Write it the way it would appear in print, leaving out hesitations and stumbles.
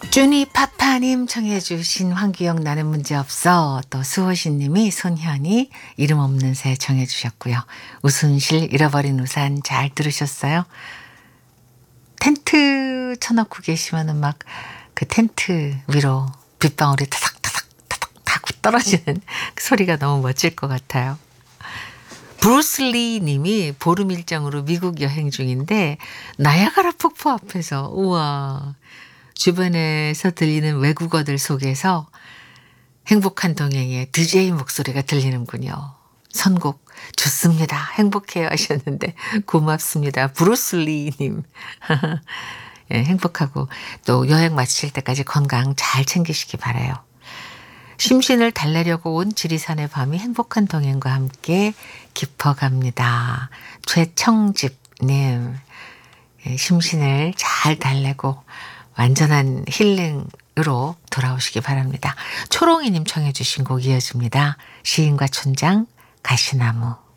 쭈니파파님 청해 주신 황규영 나는 문제없어, 또 수호신님이 손현이 이름 없는 새 청해 주셨고요. 우순실 잃어버린 우산 잘 들으셨어요? 텐트 쳐놓고 계시면은 막 그 텐트 위로 빗방울이 타닥타닥 타닥 하고 떨어지는 그 소리가 너무 멋질 것 같아요. 브루슬리 님이 보름 일정으로 미국 여행 중인데 나야가라 폭포 앞에서 우와, 주변에서 들리는 외국어들 속에서 행복한 동행의 DJ 목소리가 들리는군요. 선곡 좋습니다. 행복해요 하셨는데 고맙습니다. 브루슬리님. 예, 행복하고 또 여행 마칠 때까지 건강 잘 챙기시기 바라요. 심신을 달래려고 온 지리산의 밤이 행복한 동행과 함께 깊어갑니다. 최청집님. 예, 심신을 잘 달래고 완전한 힐링으로 돌아오시기 바랍니다. 초롱이님 청해 주신 곡 이어집니다. 시인과 촌장 가시나무.